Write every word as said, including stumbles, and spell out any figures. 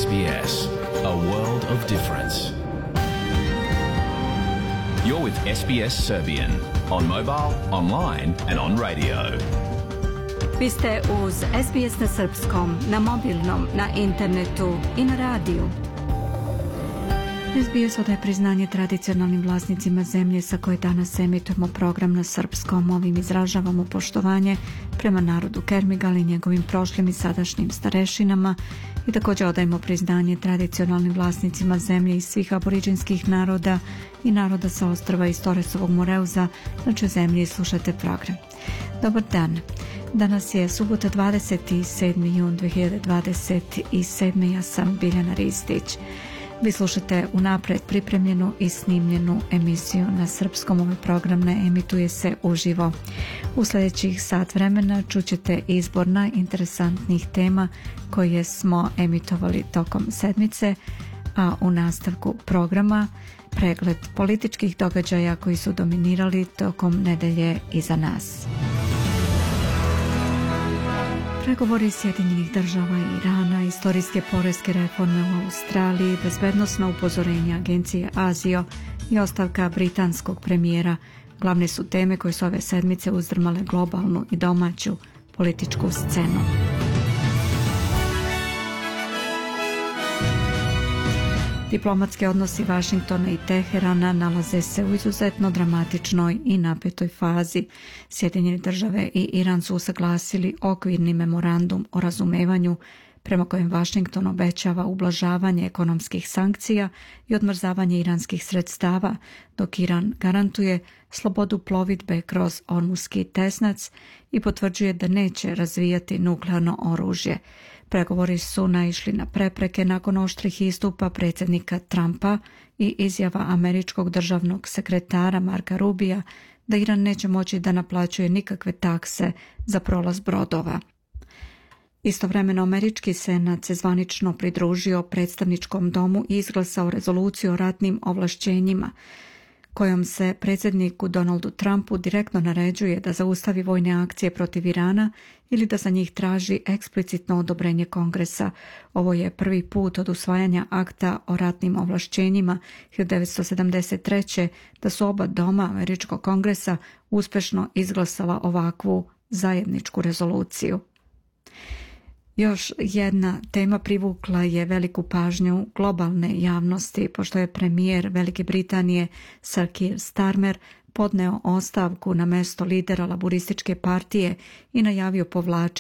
S B S, a world of difference. You're with S B S Serbian on mobile, online and on radio. Vi ste uz S B S na srpskom, na mobilnom, na internetu i na radiju. S B S odaje priznanje tradicionalnim vlasnicima zemlje sa koje danas emitujemo program na srpskom. Ovim izražavamo poštovanje prema narodu Kermigal i njegovim prošlim i sadašnjim starešinama i također odajemo priznanje tradicionalnim vlasnicima zemlje iz svih aboriđinskih naroda i naroda sa ostrva iz Toresovog Moreuza, na čoj zemlji slušate program. Dobar dan. Danas je subota dvadeset sedmi jun dve hiljade dvadeset sedme. Ja sam Biljana Ristić. Vi slušate unapred pripremljenu i snimljenu emisiju na srpskom. Ovaj program ne emituje se uživo. U sljedećih sat vremena čućete izbor najinteresantnijih tema koje smo emitovali tokom sedmice, a u nastavku programa pregled političkih događaja koji su dominirali tokom nedelje iza nas. Pregovori Sjedinjenih država i Irana, istorijske poreske reforme u Australiji, bezbednosna upozorenja agencije Azio i ostavka britanskog premijera glavne su teme koje su ove sedmice uzdrmale globalnu i domaću političku scenu. Diplomatski odnosi Vašingtona i Teherana nalaze se u izuzetno dramatičnoj i napetoj fazi. Sjedinjene države i Iran su usaglasili okvirni memorandum o razumevanju prema kojem Vašington obećava ublažavanje ekonomskih sankcija i odmrzavanje iranskih sredstava, dok Iran garantuje slobodu plovidbe kroz Ormuski tesnac i potvrđuje da neće razvijati nuklearno oružje. Pregovori su naišli na prepreke nakon oštrih istupa predsjednika Trumpa i izjava američkog državnog sekretara Marka Rubija da Iran neće moći da naplaćuje nikakve takse za prolaz brodova. Istovremeno američki senat se zvanično pridružio predstavničkom domu i izglasao rezoluciju o ratnim ovlašćenjima, kojom se predsjedniku Donaldu Trumpu direktno naređuje da zaustavi vojne akcije protiv Irana ili da za njih traži eksplicitno odobrenje Kongresa. Ovo je prvi put od usvajanja akta o ratnim ovlašćenjima hiljadu devetsto sedamdeset treće da su oba doma američkog Kongresa uspješno izglasala ovakvu zajedničku rezoluciju. Još jedna tema privukla je veliku pažnju globalne javnosti, pošto je premijer Velike Britanije Sir Keir Starmer podneo ostavku na mesto lidera laburističke partije i najavio povlačenje